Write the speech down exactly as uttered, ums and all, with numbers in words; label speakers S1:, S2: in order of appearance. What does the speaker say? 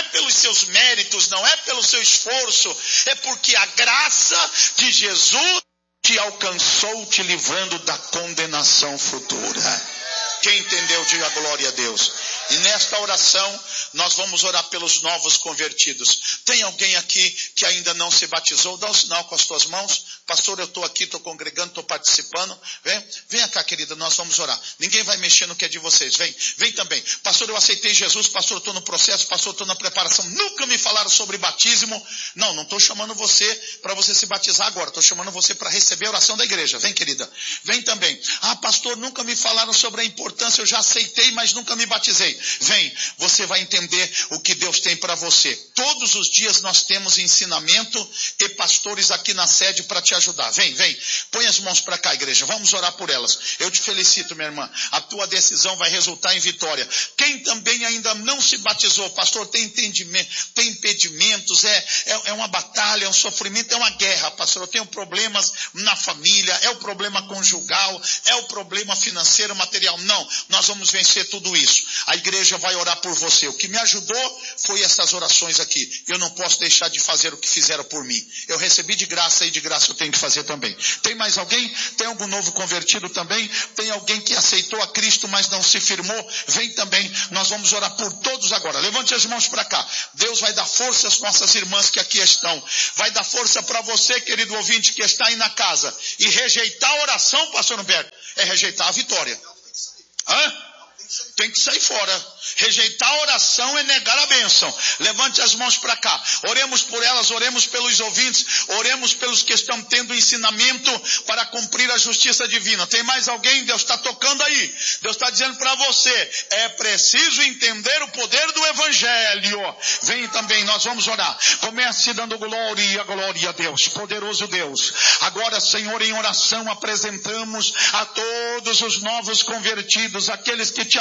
S1: pelos seus méritos, não é pelo seu esforço, é porque a graça de Jesus te alcançou, te livrando da condenação futura. Quem entendeu, diga glória a Deus. E nesta oração, nós vamos orar pelos novos convertidos. Tem alguém aqui que ainda não se batizou? Dá um sinal com as tuas mãos. Pastor, eu estou aqui, estou congregando, estou participando. Vem, venha cá, querida, nós vamos orar. Ninguém vai mexer no que é de vocês. Vem, vem também. Pastor, eu aceitei Jesus. Pastor, eu estou no processo. Pastor, eu estou na preparação. Nunca me falaram sobre batismo. Não, não estou chamando você para você se batizar agora. Estou chamando você para receber a oração da igreja. Vem, querida. Vem também. Ah, pastor, nunca me falaram sobre a importância. Eu já aceitei, mas nunca me batizei. Vem, você vai entender o que Deus tem para você. Todos os dias nós temos ensinamento e pastores aqui na sede para te ajudar. Vem, vem, põe as mãos para cá, igreja, vamos orar por elas. Eu te felicito, minha irmã, a tua decisão vai resultar em vitória. Quem também ainda não se batizou, pastor, tem entendimento, tem impedimentos, é, é, é uma batalha, é um sofrimento, é uma guerra, pastor, eu tenho problemas na família, é o problema conjugal, é o problema financeiro, material. Não, nós vamos vencer tudo isso. A igreja vai orar por você. O que me ajudou foi essas orações aqui. Eu não posso deixar de fazer o que fizeram por mim. Eu recebi de graça e de graça eu tenho que fazer também. Tem mais alguém? Tem algum novo convertido também? Tem alguém que aceitou a Cristo, mas não se firmou? Vem também. Nós vamos orar por todos agora. Levante as mãos para cá. Deus vai dar força às nossas irmãs que aqui estão. Vai dar força para você, querido ouvinte, que está aí na casa. E rejeitar a oração, pastor Humberto, é rejeitar a vitória. Hã? Tem que sair fora. Rejeitar a oração é negar a bênção. Levante as mãos para cá. Oremos por elas, oremos pelos ouvintes, oremos pelos que estão tendo ensinamento para cumprir a justiça divina. Tem mais alguém? Deus está tocando aí. Deus está dizendo para você, é preciso entender o poder do Evangelho. Vem também, nós vamos orar. Comece dando glória, glória a Deus, poderoso Deus. Agora, Senhor, em oração apresentamos a todos os novos convertidos, aqueles que te